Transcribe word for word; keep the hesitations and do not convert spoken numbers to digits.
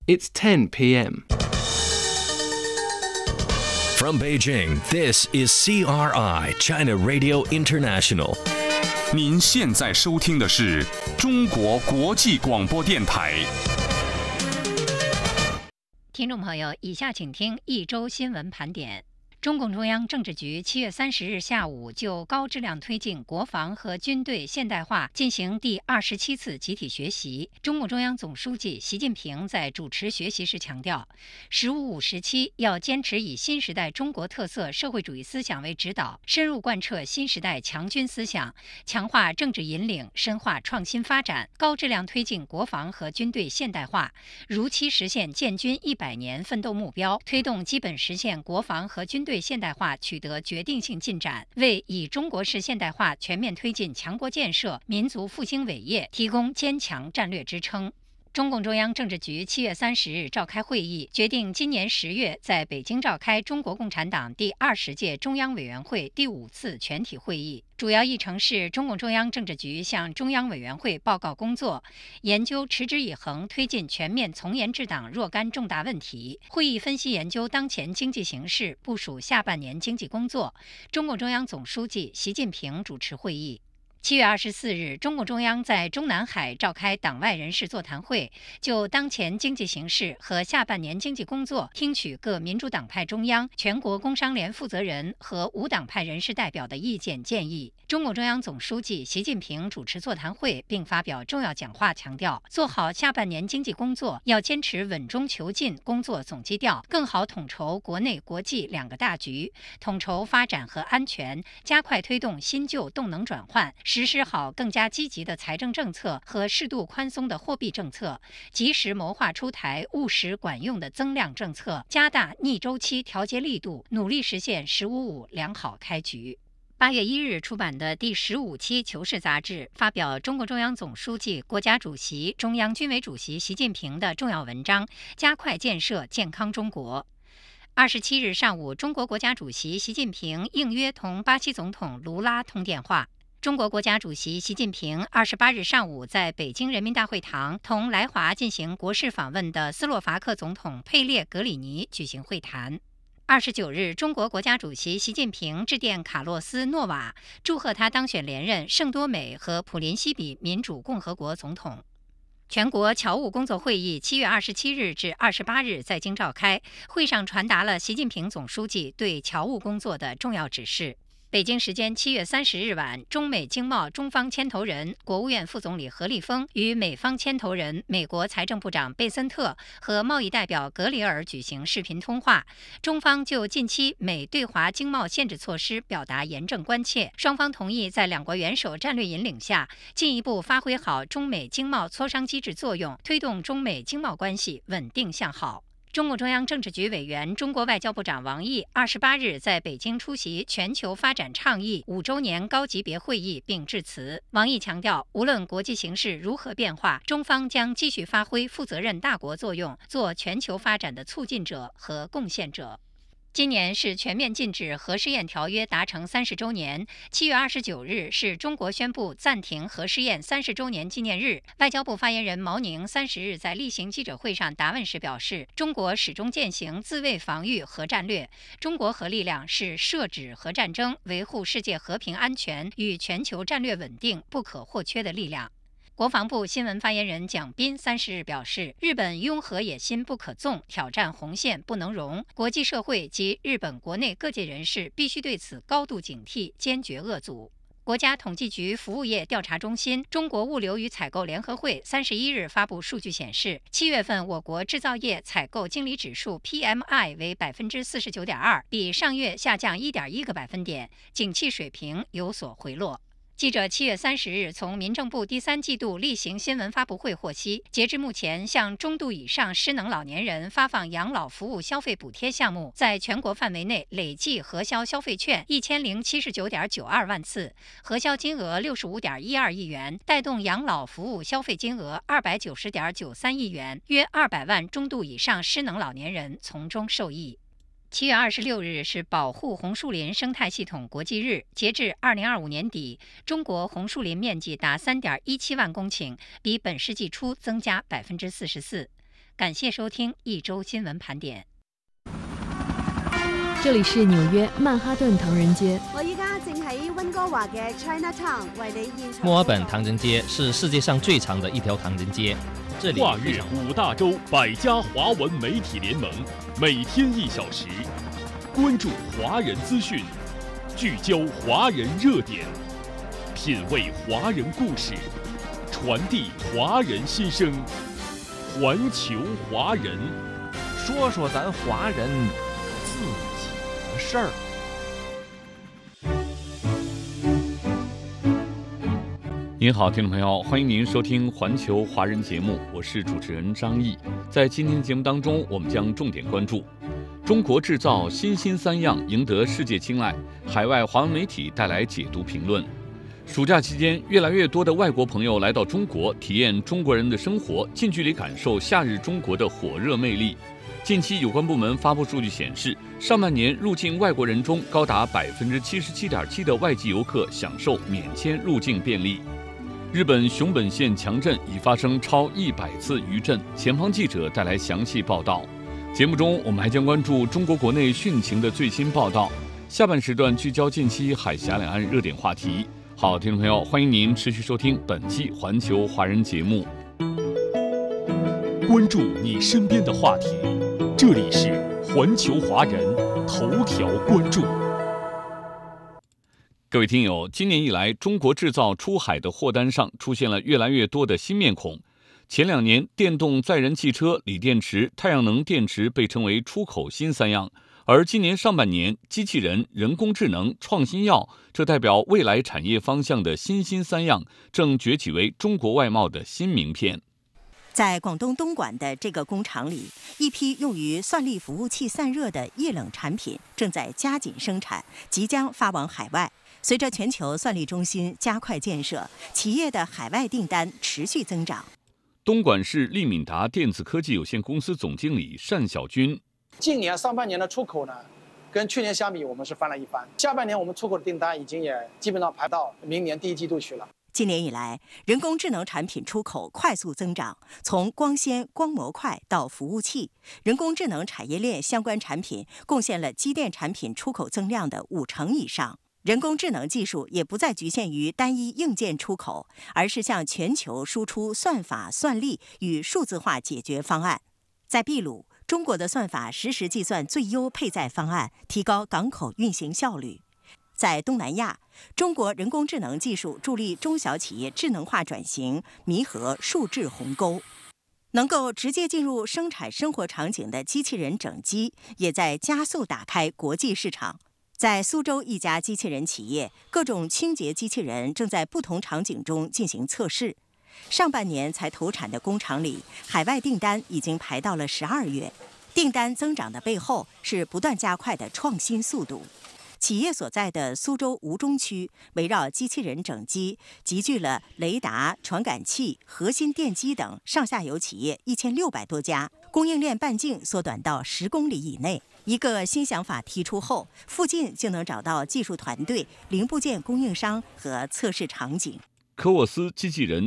It's ten p m From Beijing, this is C R I, China Radio International. 您现在收听的是中国国际广播电台。 听众朋友，以下请听一周新闻盘点。中共中央政治局七月三十日下午就高质量推进国防和军队现代化进行第二十七次集体学习。中共中央总书记习近平在主持学习时强调，十五五时期要坚持以新时代中国特色社会主义思想为指导，深入贯彻新时代强军思想，强化政治引领，深化创新发展，高质量推进国防和军队现代化，如期实现建军一百年奋斗目标，推动基本实现国防和军队对现代化取得决定性进展，为以中国式现代化全面推进强国建设、民族复兴伟业提供坚强战略支撑。中共中央政治局七月三十日召开会议，决定今年十月在北京召开中国共产党第二十届中央委员会第五次全体会议。主要议程是中共中央政治局向中央委员会报告工作，研究持之以恒推进全面从严治党若干重大问题。会议分析研究当前经济形势，部署下半年经济工作。中共中央总书记习近平主持会议。七月二十四日，中共中央在中南海召开党外人士座谈会，就当前经济形势和下半年经济工作，听取各民主党派中央、全国工商联负责人和无党派人士代表的意见建议。中共中央总书记习近平主持座谈会并发表重要讲话，强调做好下半年经济工作要坚持稳中求进工作总基调，更好统筹国内国际两个大局，统筹发展和安全，加快推动新旧动能转换，实施好更加积极的财政政策和适度宽松的货币政策，及时谋划出台务实管用的增量政策，加大逆周期调节力度，努力实现“十五五”良好开局。八月一日出版的第十五期《求是》杂志发表中共中央总书记、国家主席、中央军委主席习近平的重要文章《加快建设健康中国》。二十七日上午，中国国家主席习近平应约同巴西总统卢拉通电话。中国国家主席习近平二十八日上午在北京人民大会堂同来华进行国事访问的斯洛伐克总统佩列格里尼举行会谈。二十九日，中国国家主席习近平致电卡洛斯·诺瓦，祝贺他当选连任圣多美和普林西比民主共和国总统。全国侨务工作会议七月二十七日至二十八日在京召开，会上传达了习近平总书记对侨务工作的重要指示。北京时间七月三十日晚，中美经贸中方牵头人、国务院副总理何立峰与美方牵头人、美国财政部长贝森特和贸易代表格里尔举行视频通话。中方就近期美对华经贸限制措施表达严正关切，双方同意在两国元首战略引领下，进一步发挥好中美经贸磋商机制作用，推动中美经贸关系稳定向好。中共中央政治局委员、中国外交部长王毅二十八日在北京出席全球发展倡议五周年高级别会议并致辞。王毅强调，无论国际形势如何变化，中方将继续发挥负责任大国作用，做全球发展的促进者和贡献者。今年是全面禁止核试验条约达成三十周年。七月二十九日是中国宣布暂停核试验三十周年纪念日。外交部发言人毛宁三十日在例行记者会上答问时表示，中国始终践行自卫防御核战略，中国核力量是遏止核战争、维护世界和平安全与全球战略稳定不可或缺的力量。国防部新闻发言人蒋斌三十日表示，日本拥核野心不可纵，挑战红线不能容，国际社会及日本国内各界人士必须对此高度警惕，坚决遏阻。国家统计局服务业调查中心、中国物流与采购联合会三十一日发布数据显示，七月份我国制造业采购经理指数 P M I 为百分之四十九点二，比上月下降一点一个百分点，景气水平有所回落。记者七月三十日从民政部第三季度例行新闻发布会获悉，截至目前，向中度以上失能老年人发放养老服务消费补贴项目，在全国范围内累计核销消费券一千零七十九点九二万次，核销金额六十五点一二亿元，带动养老服务消费金额二百九十点九三亿元，约二百万中度以上失能老年人从中受益。七月二十六日是保护红树林生态系统国际日。截至二零二五年底，中国红树林面积达三点一七万公顷，比本世纪初增加百分之四十四。 感谢收听一周新闻盘点。 这里是纽約曼哈頓唐人街。 我依家正喺溫哥華嘅 Chinatown 為你現場。 墨爾本唐人街是世界上最長的一條唐人街。這裡跨越五大洲百家華文媒體聯盟，每天一小時，關注華人資訊，聚焦華人熱點，品味華人故事，傳遞華人心聲。環球華人， 說說咱華人自己的事兒。 您好，听众朋友，欢迎您收听环球华人节目，我是主持人张毅。在今天的节目当中，我们将重点关注中国制造新兴三样赢得世界青睐，海外华文媒体带来解读评论。暑假期间，越来越多的外国朋友来到中国，体验中国人的生活，近距离感受夏日中国的火热魅力。近期有关部门发布数据显示，上半年入境外国人中，高达百分之七十七点七的外籍游客享受免签入境便利。日本熊本县强震已发生超一百次余震，前方记者带来详细报道。节目中我们还将关注中国国内汛情的最新报道。下半时段聚焦近期海峡两岸热点话题。好，听众朋友，欢迎您持续收听本期环球华人节目， 關注你身邊的話題。這裡是環球華人頭條關注。 各位聽友，今年以來，中國製造出海的貨單上出現了越來越多的新面孔。前兩年，電動載人汽車、鋰電池、太陽能電池被稱為出口新三樣，而今年上半年，機器人、人工智能、創新藥，這代表未來產業方向的新興三樣，正崛起為中國外貿的新名片。 在廣東東莞的這個工廠裡，一批用於算力服務器散熱的液冷產品正在加緊生產，即將發往海外。隨着全球算力中心加快建設，企業的海外訂單持續增長。 東莞市利敏達電子科技有限公司總經理單小軍： 今年上半年的出口呢，跟去年相比，我們是翻了一番。下半年我們出口的訂單已經也基本上排到明年第一季度去了。 今年以來，人工智能產品出口快速增長，從光纖、光模塊到服務器，人工智能產業鏈相關產品貢獻了機電產品出口增量的五成以上。人工智能技術也不再局限於單一硬件出口，而是向全球輸出算法、算力與數字化解決方案。在秘魯，中國的算法實時計算最優配載方案，提高港口運行效率。在東南亞，中國人工智能技術助力中小企業智能化轉型，彌合數字鴻溝。能夠直接進入生產生活場景的機器人整機，也在加速打開國際市場。在蘇州一家機器人企業，各種清潔機器人正在不同場景中進行測試。上半年才投產的工廠裡，海外訂單已經排到了十二月。訂單增長的背後是不斷加快的創新速度。企業所在的蘇州吳中區，圍繞機器人整機，集聚了雷達、傳感器、核心電機等上下游企業一千六百多家，供應鏈半徑縮短到十公里以內。一個新想法提出後，附近就能找到技術團隊、零部件供應商和測試場景。 科沃斯機器人